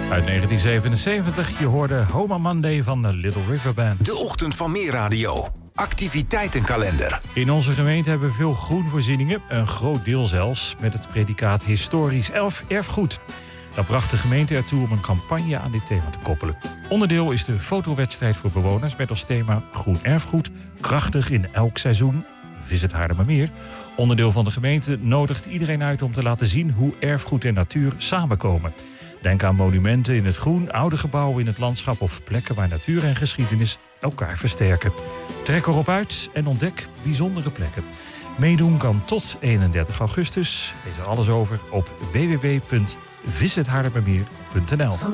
Uit 1977, je hoorde Home on Monday van de Little River Band. De ochtend van Meer Radio. Activiteitenkalender. In onze gemeente hebben we veel groenvoorzieningen, een groot deel zelfs, met het predicaat historisch erfgoed. Dat bracht de gemeente ertoe om een campagne aan dit thema te koppelen. Onderdeel is de fotowedstrijd voor bewoners met als thema Groen Erfgoed, krachtig in elk seizoen. Visit Haarlemmermeer. Onderdeel van de gemeente nodigt iedereen uit om te laten zien hoe erfgoed en natuur samenkomen. Denk aan monumenten in het groen, oude gebouwen in het landschap of plekken waar natuur en geschiedenis elkaar versterken. Trek erop uit en ontdek bijzondere plekken. Meedoen kan tot 31 augustus. Lees er alles over op www.visithaarlemmermeer.nl.